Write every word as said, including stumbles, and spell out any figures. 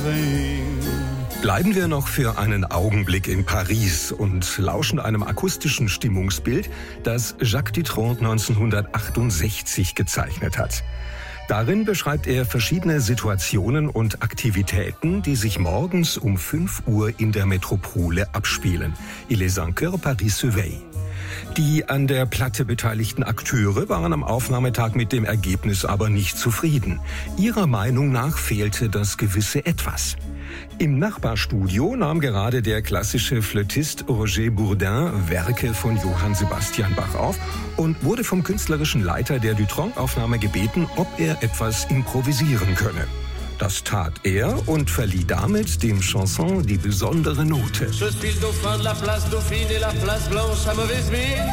rêver. Bleiben wir noch für einen Augenblick in Paris und lauschen einem akustischen Stimmungsbild, das Jacques Dutronc neunzehnhundertachtundsechzig gezeichnet hat. Darin beschreibt er verschiedene Situationen und Aktivitäten, die sich morgens um fünf Uhr in der Metropole abspielen. Il est cinq heures, Paris se veille. Die an der Platte beteiligten Akteure waren am Aufnahmetag mit dem Ergebnis aber nicht zufrieden. Ihrer Meinung nach fehlte das gewisse Etwas. Im Nachbarstudio nahm gerade der klassische Flötist Roger Bourdin Werke von Johann Sebastian Bach auf und wurde vom künstlerischen Leiter der Dutronc-Aufnahme gebeten, ob er etwas improvisieren könne. Das tat er und verlieh damit dem Chanson die besondere Note. Je suis le dauphin de la place Dauphine et la place Blanche à mauvaise mine.